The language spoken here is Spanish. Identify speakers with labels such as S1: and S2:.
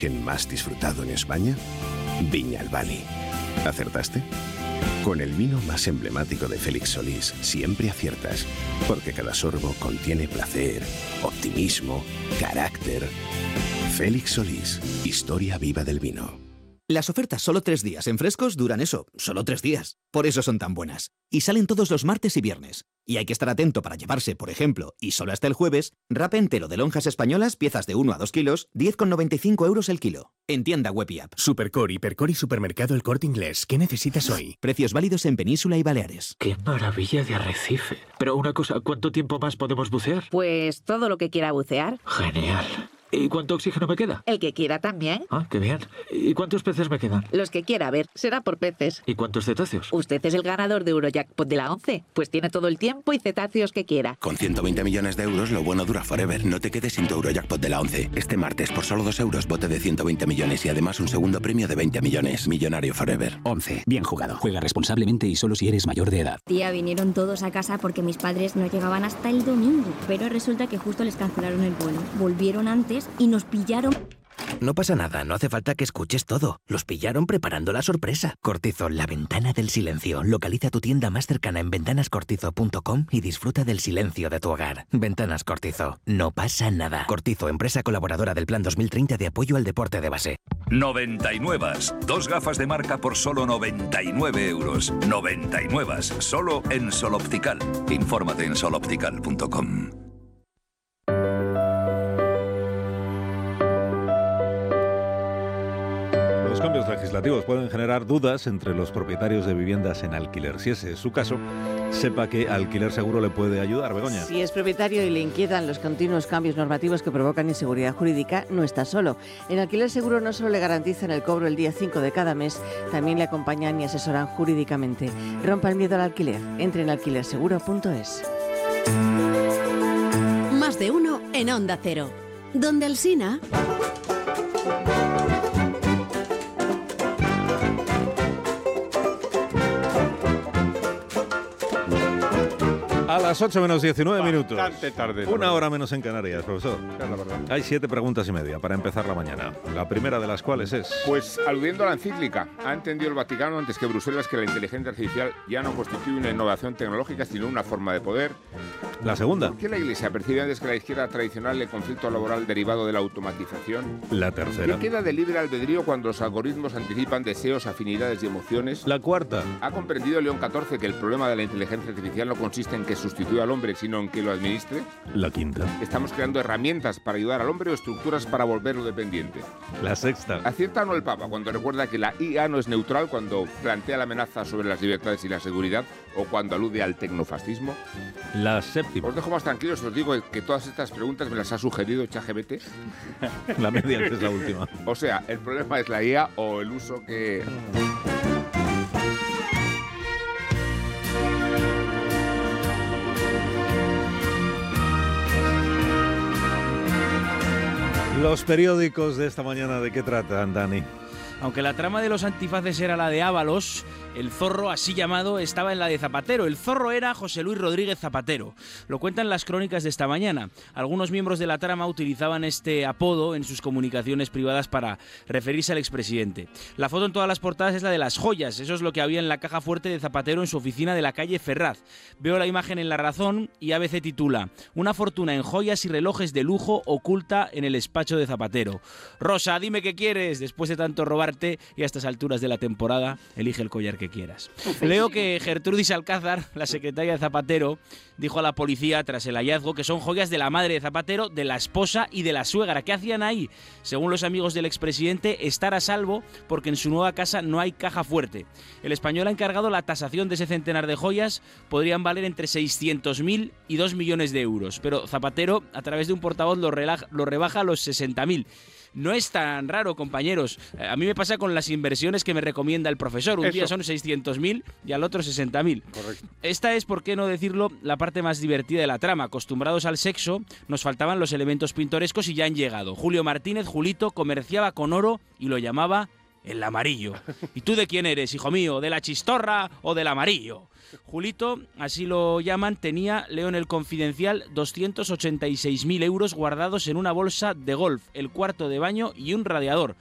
S1: ¿más disfrutado en España? Viñalbali. ¿Acertaste? Con el vino más emblemático de Félix Solís siempre aciertas, porque cada sorbo contiene placer, optimismo, carácter. Félix Solís, historia viva del vino.
S2: Las ofertas solo 3 días en Frescos duran eso, solo 3 días. Por eso son tan buenas. Y salen todos los martes y viernes. Y hay que estar atento para llevarse, por ejemplo, y solo hasta el jueves, wrap entero de lonjas españolas, piezas de 1 a 2 kilos, 10,95 € el kilo. En tienda web y app.
S3: Supercore, Hipercore y Supermercado El Corte Inglés. ¿Qué necesitas hoy?
S2: Precios válidos en Península y Baleares.
S4: ¡Qué maravilla de arrecife! Pero una cosa, ¿cuánto tiempo más podemos bucear?
S5: Pues todo lo que quiera bucear.
S4: Genial. ¿Y cuánto oxígeno me queda?
S5: El que quiera también.
S4: Ah, qué bien. ¿Y cuántos peces me quedan?
S5: Los que quiera, a ver, será por peces.
S4: ¿Y cuántos cetáceos?
S5: Usted es el ganador de Eurojackpot de la 11. Pues tiene todo el tiempo y cetáceos que quiera.
S6: Con 120 millones de euros, lo bueno dura forever. No te quedes sin tu Eurojackpot de la 11. Este martes, por solo 2 euros, bote de 120 millones y además un segundo premio de 20 millones. Millonario forever.
S7: 11. Bien jugado. Juega responsablemente y solo si eres mayor de edad.
S8: Tía, vinieron todos a casa porque mis padres no llegaban hasta el domingo. Pero resulta que justo les cancelaron el vuelo. Volvieron antes y nos pillaron.
S9: No pasa nada, no hace falta que escuches todo. Los pillaron preparando la sorpresa. Cortizo, la ventana del silencio. Localiza tu tienda más cercana en ventanascortizo.com y disfruta del silencio de tu hogar. Ventanas Cortizo, no pasa nada. Cortizo, empresa colaboradora del Plan 2030 de apoyo al deporte de base.
S10: 99. 2 gafas de marca por solo 99 €. 99. Solo en Sol Optical. Infórmate en soloptical.com.
S11: Los cambios legislativos pueden generar dudas entre los propietarios de viviendas en alquiler. Si ese es su caso, sepa que Alquiler Seguro le puede ayudar. Begoña.
S12: Si es propietario y le inquietan los continuos cambios normativos que provocan inseguridad jurídica, no está solo. En Alquiler Seguro no solo le garantizan el cobro el día 5 de cada mes, también le acompañan y asesoran jurídicamente. Rompa el miedo al alquiler. Entre en alquilerseguro.es.
S13: Más de uno en Onda Cero. Donde Alsina...
S11: A las 8 menos 19 minutos.
S14: Bastante tarde.
S11: 1 hora menos en Canarias, profesor.
S14: Es la verdad.
S11: Hay 7 preguntas y media para empezar la mañana. La primera de las cuales es...
S14: Pues aludiendo a la encíclica, ha entendido el Vaticano antes que Bruselas que la inteligencia artificial ya no constituye una innovación tecnológica, sino una forma de poder.
S11: La segunda.
S14: ¿Por qué la Iglesia percibe antes que la izquierda tradicional el conflicto laboral derivado de la automatización?
S11: La tercera.
S14: ¿Qué queda de libre albedrío cuando los algoritmos anticipan deseos, afinidades y emociones?
S11: La cuarta.
S14: ¿Ha comprendido León XIV que el problema de la inteligencia artificial no consiste en que sustituya al hombre, sino en que lo administre?
S11: La quinta.
S14: ¿Estamos creando herramientas para ayudar al hombre o estructuras para volverlo dependiente?
S11: La sexta.
S14: ¿Acierta o no el Papa cuando recuerda que la IA no es neutral cuando plantea la amenaza sobre las libertades y la seguridad o cuando alude al tecnofascismo?
S11: La séptima.
S14: Os dejo más tranquilos, os digo que todas estas preguntas me las ha sugerido ChatGPT.
S11: La media es la última.
S14: O sea, el problema es la IA o el uso que...
S11: Los periódicos de esta mañana, ¿de qué tratan, Dani?
S15: Aunque la trama de los antifaces era la de Ábalos, el zorro, así llamado, estaba en la de Zapatero. El zorro era José Luis Rodríguez Zapatero. Lo cuentan las crónicas de esta mañana. Algunos miembros de la trama utilizaban este apodo en sus comunicaciones privadas para referirse al expresidente. La foto en todas las portadas es la de las joyas. Eso es lo que había en la caja fuerte de Zapatero en su oficina de la calle Ferraz. Veo la imagen en La Razón y ABC titula: una fortuna en joyas y relojes de lujo oculta en el despacho de Zapatero. Rosa, dime qué quieres. Después de tanto robarte y a estas alturas de la temporada, elige el collar que quieras. Leo que Gertrudis Alcázar, la secretaria de Zapatero, dijo a la policía tras el hallazgo que son joyas de la madre de Zapatero, de la esposa y de la suegra. ¿Qué hacían ahí? Según los amigos del expresidente, estar a salvo porque en su nueva casa no hay caja fuerte. El Español ha encargado la tasación de ese centenar de joyas. Podrían valer entre 600.000 y 2 millones de euros. Pero Zapatero, a través de un portavoz, lo rebaja a los 60.000. No es tan raro, compañeros. A mí me pasa con las inversiones que me recomienda el profesor. Un día son 600.000 y al otro 60.000.
S14: Correcto.
S15: Esta es, por qué no decirlo, la parte más divertida de la trama. Acostumbrados al sexo, nos faltaban los elementos pintorescos y ya han llegado. Julio Martínez, Julito, comerciaba con oro y lo llamaba el amarillo. ¿Y tú de quién eres, hijo mío? ¿De la chistorra o del amarillo? Julito, así lo llaman, tenía, leo en El Confidencial, 286.000 euros guardados en una bolsa de golf, el cuarto de baño y un radiador.